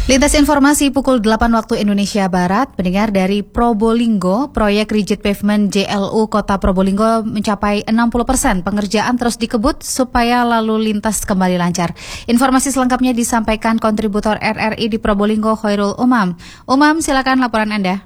Lintas informasi pukul 8 waktu Indonesia Barat, pendengar dari Probolinggo, proyek rigid pavement JLU Kota Probolinggo mencapai 60%. Pengerjaan terus dikebut supaya lalu lintas kembali lancar. Informasi selengkapnya disampaikan kontributor RRI di Probolinggo, Khairul Umam. Umam, silakan laporan Anda.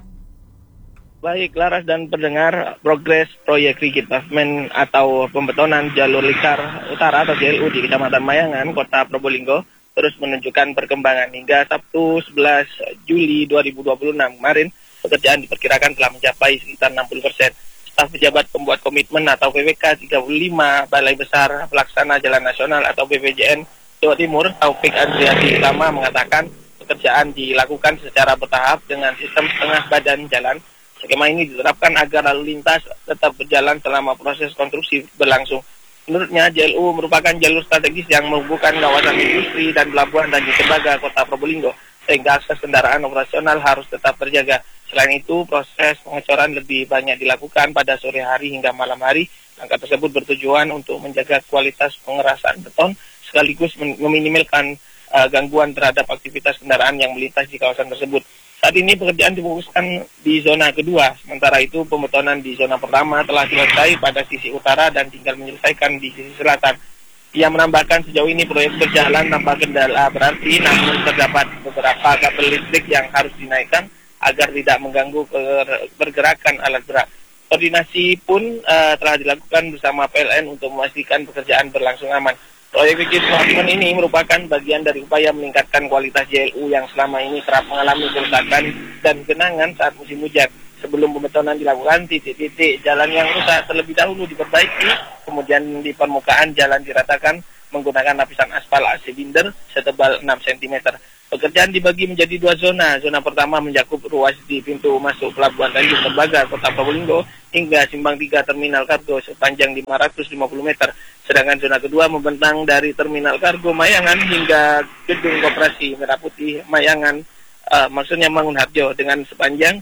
Baik, Laras dan pendengar, progres proyek rigid pavement atau pembetonan jalur lingkar utara atau JLU di Kecamatan Mayangan, Kota Probolinggo terus menunjukkan perkembangan. Hingga Sabtu 11 Juli 2026 kemarin, pekerjaan diperkirakan telah mencapai sekitar 60%. Staf pejabat pembuat komitmen atau PPK 35 Balai Besar Pelaksana Jalan Nasional atau BPJN Jawa Timur, Taufik Andriati Lama mengatakan pekerjaan dilakukan secara bertahap dengan sistem setengah badan jalan. Skema ini diterapkan agar lalu lintas tetap berjalan selama proses konstruksi berlangsung. Menurutnya, JLU merupakan jalur strategis yang menghubungkan kawasan industri dan pelabuhan Tanjung Tembaga, Kota Probolinggo, sehingga akses kendaraan operasional harus tetap terjaga. Selain itu, proses pengecoran lebih banyak dilakukan pada sore hari hingga malam hari. Langkah tersebut bertujuan untuk menjaga kualitas pengerasan beton, sekaligus meminimalkan gangguan terhadap aktivitas kendaraan yang melintas di kawasan tersebut. Saat ini pekerjaan difokuskan di zona kedua, sementara itu pembetonan di zona pertama telah selesai pada sisi utara dan tinggal menyelesaikan di sisi selatan. Ia menambahkan sejauh ini proyek berjalan tanpa kendala berarti, namun terdapat beberapa kabel listrik yang harus dinaikkan agar tidak mengganggu pergerakan alat berat. Koordinasi pun telah dilakukan bersama PLN untuk memastikan pekerjaan berlangsung aman. Proyek rigid pavement ini merupakan bagian dari upaya meningkatkan kualitas JLU yang selama ini kerap mengalami kerusakan dan genangan saat musim hujan. Sebelum pembetonan dilakukan, titik-titik jalan yang rusak terlebih dahulu diperbaiki, kemudian di permukaan jalan diratakan menggunakan lapisan aspal AC binder setebal 6 cm. Pekerjaan dibagi menjadi dua zona. Zona pertama mencakup ruas di pintu masuk pelabuhan Tanjung Tembaga, Kota Probolinggo, hingga Simpang 3 Terminal Kargo sepanjang 550 meter. Sedangkan zona kedua membentang dari Terminal Kargo Mayangan hingga Gedung Koperasi Merah Putih Mayangan, maksudnya Mangunharjo, dengan sepanjang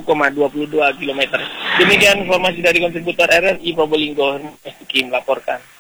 1,22 km. Demikian informasi dari kontributor RRI Probolinggo, Kim melaporkan.